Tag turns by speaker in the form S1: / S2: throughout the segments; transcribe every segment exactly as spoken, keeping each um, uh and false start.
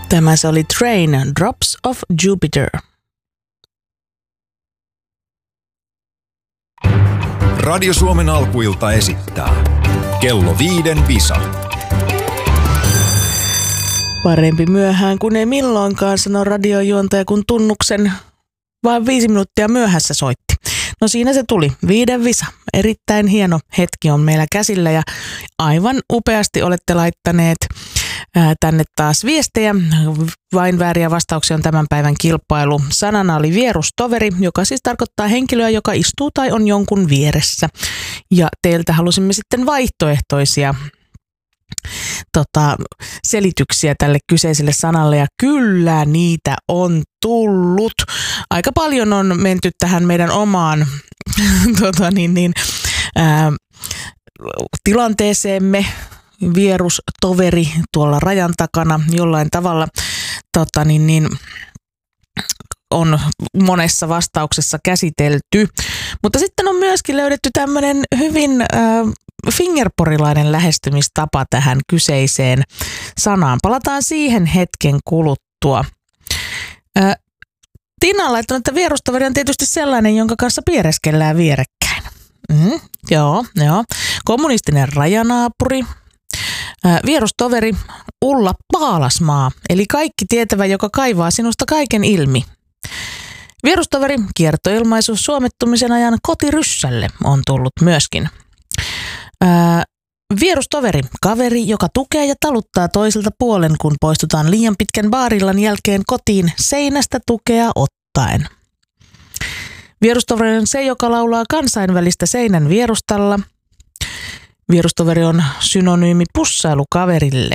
S1: Tämä se oli Train, Drops of Jupiter.
S2: Radio Suomen alkuilta esittää Kello viiden Visa.
S1: Parempi myöhään kuin ei milloinkaan, sanoi radiojuontaja, kun tunnuksen vain viisi minuuttia myöhässä soitti. No siinä se tuli, viiden Visa. Erittäin hieno hetki on meillä käsillä ja aivan upeasti olette laittaneet ää, tänne taas viestejä. Vain vääriä vastauksia on tämän päivän kilpailu. Sanana oli vierustoveri, joka siis tarkoittaa henkilöä, joka istuu tai on jonkun vieressä. Ja teiltä halusimme sitten vaihtoehtoisia Tota, selityksiä tälle kyseiselle sanalle ja kyllä niitä on tullut. Aika paljon on menty tähän meidän omaan tota, niin, niin, ää, tilanteeseemme. Vierustoveri tuolla rajan takana jollain tavalla tota, niin, niin, on monessa vastauksessa käsitelty. Mutta sitten on myöskin löydetty tämmöinen hyvin ää, fingerporilainen lähestymistapa tähän kyseiseen sanaan. Palataan siihen hetken kuluttua. Ää, Tiina on laittanut, että vierustoveri on tietysti sellainen, jonka kanssa piereskellään vierekkäin. Mm, joo, joo. Kommunistinen rajanaapuri. Ää, vierustoveri Ulla Paalasmaa, eli kaikki tietävä, joka kaivaa sinusta kaiken ilmi. Vierustoveri, kiertoilmaisu suomettumisen ajan kotiryssälle on tullut myöskin. Ää, vierustoveri, kaveri, joka tukee ja taluttaa toiselta puolen, kun poistutaan liian pitkän baarillan jälkeen kotiin seinästä tukea ottaen. Vierustoveri on se, joka laulaa kansainvälistä seinän vierustalla. Vierustoveri on synonyymi pussailukaverille.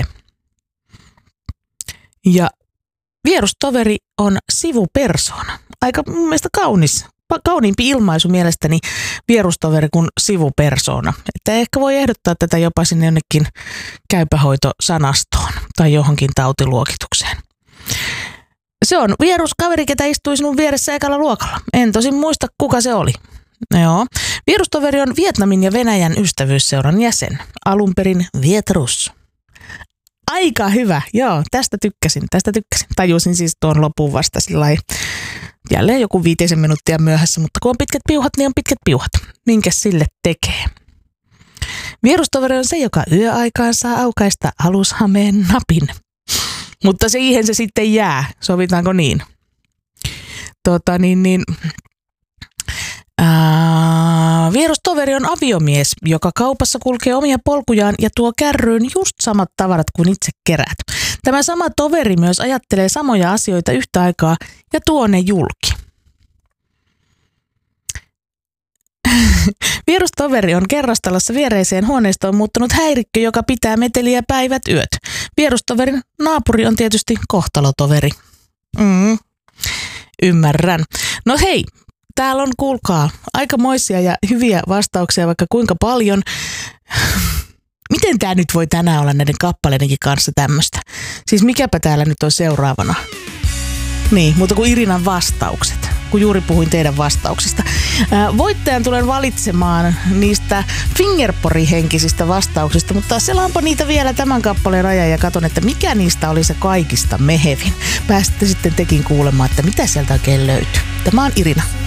S1: Ja vierustoveri on sivupersona. Aika mun mielestä kaunis, kauniimpi ilmaisu mielestäni vierustoveri kuin sivupersona. Että ehkä voi ehdottaa tätä jopa sinne jonnekin käypähoitosanastoon tai johonkin tautiluokitukseen. Se on vieruskaveri, ketä istui sinun vieressä ekalla luokalla. En tosin muista, kuka se oli. Joo. Vierustoveri on Vietnamin ja Venäjän ystävyysseuran jäsen. Alun perin Vietrus. Aika hyvä. Joo, tästä tykkäsin, tästä tykkäsin. Tajusin siis tuon lopun vasta sillai jälleen joku viitisen minuuttia myöhässä, mutta kun on pitkät piuhat, niin on pitkät piuhat. Minkäs sille tekee? Vierustoveri on se, joka yöaikaan saa aukaista alushameen napin. Mutta siihen se sitten jää. Sovitaanko niin? Tota niin, niin... Ää, vierustoveri on aviomies, joka kaupassa kulkee omia polkujaan ja tuo kärryyn just samat tavarat kuin itse keräät. Tämä sama toveri myös ajattelee samoja asioita yhtä aikaa ja tuo ne julki. Vierustoveri on kerrostalossa viereiseen huoneistoon muuttunut häirikkö, joka pitää meteliä päivät yöt. Vierustoverin naapuri on tietysti kohtalotoveri. Mm, ymmärrän. No hei. Täällä on, kuulkaa, aikamoisia ja hyviä vastauksia vaikka kuinka paljon. Miten tää nyt voi tänään olla näiden kappaleidenkin kanssa tämmöistä? Siis mikäpä täällä nyt on seuraavana? Niin, mutta kuin Irinan vastaukset, kun juuri puhuin teidän vastauksista. Ää, voittajan tulen valitsemaan niistä fingerpori-henkisistä vastauksista, mutta selaanpa niitä vielä tämän kappaleen ajan ja katon, että mikä niistä oli se kaikista mehevin. Pääsitte sitten tekin kuulemaan, että mitä sieltä oikein löytyy. Tämä on Irina.